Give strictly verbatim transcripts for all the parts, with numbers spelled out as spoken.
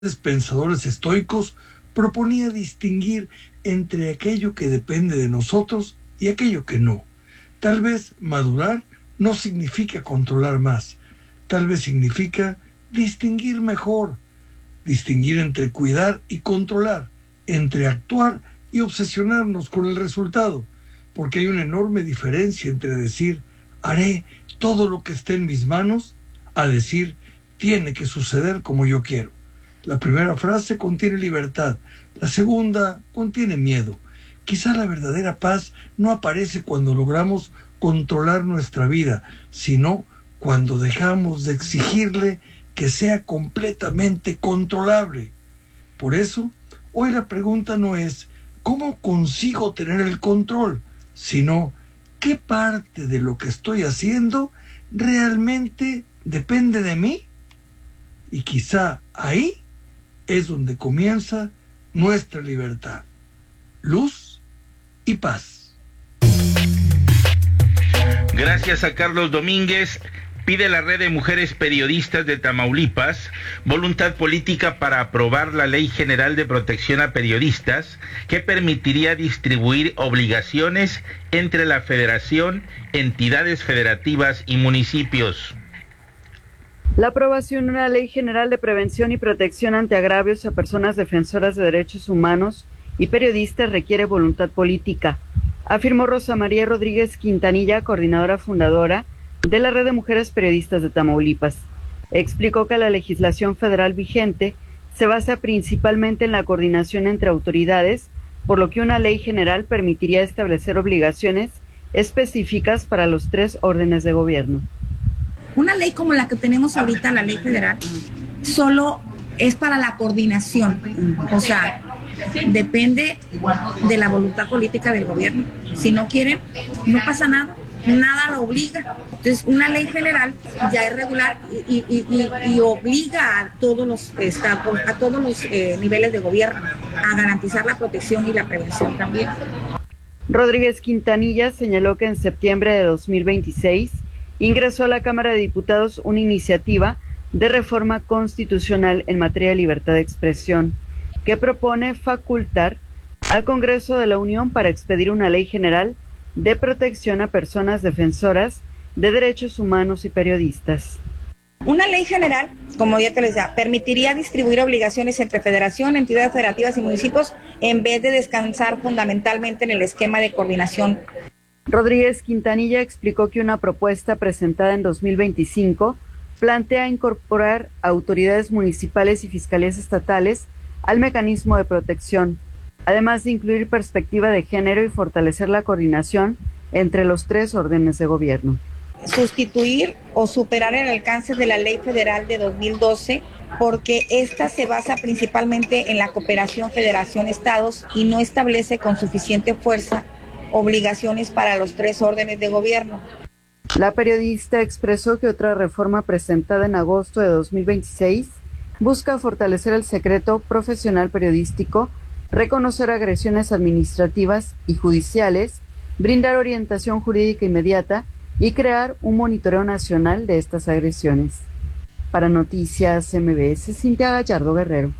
pensadores estoicos proponía distinguir entre aquello que depende de nosotros y aquello que no. Tal vez madurar no significa controlar más, tal vez significa distinguir mejor, distinguir entre cuidar y controlar, entre actuar y obsesionarnos con el resultado, porque hay una enorme diferencia entre decir haré todo lo que esté en mis manos a decir tiene que suceder como yo quiero. La primera frase contiene libertad, la segunda contiene miedo. Quizá la verdadera paz no aparece cuando logramos controlar nuestra vida, sino cuando dejamos de exigirle que sea completamente controlable. Por eso, hoy la pregunta no es ¿cómo consigo tener el control?, sino ¿qué parte de lo que estoy haciendo realmente depende de mí? Y quizá ahí es donde comienza nuestra libertad, luz y paz. Gracias a Carlos Domínguez. Pide la Red de Mujeres Periodistas de Tamaulipas voluntad política para aprobar la Ley General de Protección a Periodistas que permitiría distribuir obligaciones entre la Federación, entidades federativas y municipios. La aprobación de una ley general de prevención y protección ante agravios a personas defensoras de derechos humanos y periodistas requiere voluntad política, afirmó Rosa María Rodríguez Quintanilla, coordinadora fundadora de la Red de Mujeres Periodistas de Tamaulipas. Explicó que la legislación federal vigente se basa principalmente en la coordinación entre autoridades, por lo que una ley general permitiría establecer obligaciones específicas para los tres órdenes de gobierno. Una ley como la que tenemos ahorita, la ley federal, solo es para la coordinación, o sea, depende de la voluntad política del gobierno. Si no quieren, no pasa nada, nada lo obliga. Entonces, una ley general ya es regular y, y, y, y obliga a todos los estados, a todos los eh, niveles de gobierno a garantizar la protección y la prevención también. Rodríguez Quintanilla señaló que en septiembre de dos mil veintiséis ingresó a la Cámara de Diputados una iniciativa de reforma constitucional en materia de libertad de expresión que propone facultar al Congreso de la Unión para expedir una ley general de protección a personas defensoras de derechos humanos y periodistas. Una ley general, como ya te les decía, permitiría distribuir obligaciones entre federación, entidades federativas y municipios en vez de descansar fundamentalmente en el esquema de coordinación. Rodríguez Quintanilla explicó que una propuesta presentada en dos mil veinticinco plantea incorporar autoridades municipales y fiscalías estatales al mecanismo de protección, además de incluir perspectiva de género y fortalecer la coordinación entre los tres órdenes de gobierno. Sustituir o superar el alcance de la Ley Federal de dos mil doce, porque esta se basa principalmente en la cooperación federación-estados y no establece con suficiente fuerza obligaciones para los tres órdenes de gobierno. La periodista expresó que otra reforma presentada en agosto de dos mil veintiséis busca fortalecer el secreto profesional periodístico, reconocer agresiones administrativas y judiciales, brindar orientación jurídica inmediata y crear un monitoreo nacional de estas agresiones. Para Noticias M B S, Cintia Gallardo Guerrero.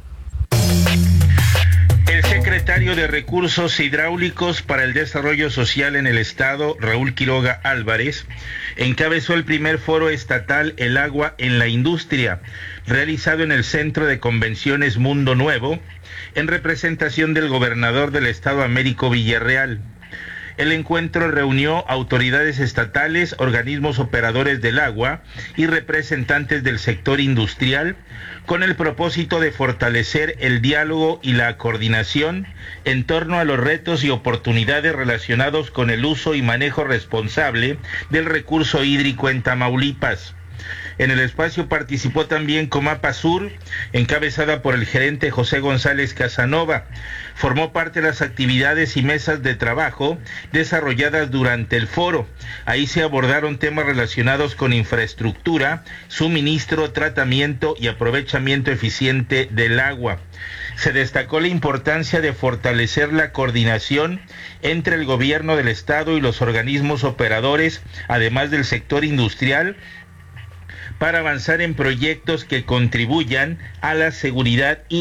El secretario de Recursos Hidráulicos para el Desarrollo Social en el Estado, Raúl Quiroga Álvarez, encabezó el primer foro estatal El Agua en la Industria, realizado en el Centro de Convenciones Mundo Nuevo, en representación del gobernador del Estado, Américo Villarreal. El encuentro reunió autoridades estatales, organismos operadores del agua y representantes del sector industrial con el propósito de fortalecer el diálogo y la coordinación en torno a los retos y oportunidades relacionados con el uso y manejo responsable del recurso hídrico en Tamaulipas. En el espacio participó también Comapa Sur, encabezada por el gerente José González Casanova. Formó parte de las actividades y mesas de trabajo desarrolladas durante el foro. Ahí se abordaron temas relacionados con infraestructura, suministro, tratamiento y aprovechamiento eficiente del agua. Se destacó la importancia de fortalecer la coordinación entre el gobierno del estado y los organismos operadores, además del sector industrial, para avanzar en proyectos que contribuyan a la seguridad y